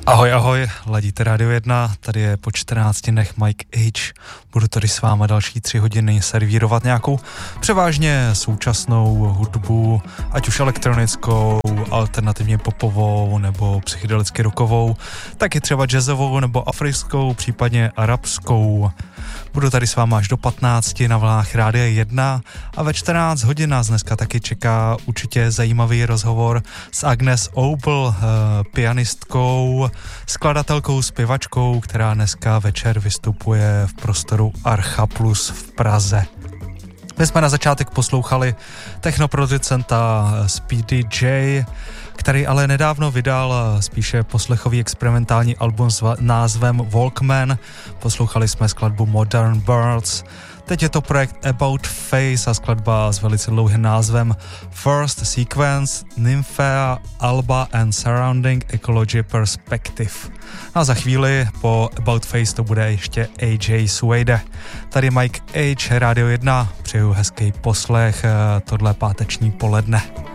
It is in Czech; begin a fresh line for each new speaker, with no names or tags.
Ahoj, ahoj, ladíte Radio 1, tady je po 14 dnech Mike H. Budu tady s váma další 3 hodiny servírovat nějakou převážně současnou hudbu, ať už elektronickou, alternativně popovou nebo psychedelicky rockovou, taky třeba jazzovou nebo africkou, případně arabskou. Budu tady s váma až do 15 na vlnách Rádia 1 a ve 14 hodin nás dneska taky čeká určitě zajímavý rozhovor s Agnes Opel, pianistkou, skladatelkou, zpěvačkou, která dneska večer vystupuje v prostoru Archa Plus v Praze. My jsme na začátek poslouchali technoproducenta Speedy J, který ale nedávno vydal spíše poslechový experimentální album s názvem Walkman. Poslouchali jsme skladbu Modern Birds. Teď je to projekt About Face a skladba s velice dlouhým názvem First Sequence, Nymphea, Alba and Surrounding Ecology Perspective. A za chvíli po About Face to bude ještě AJ Suede. Tady Mike H, Radio 1, přeju hezký poslech tohle páteční poledne.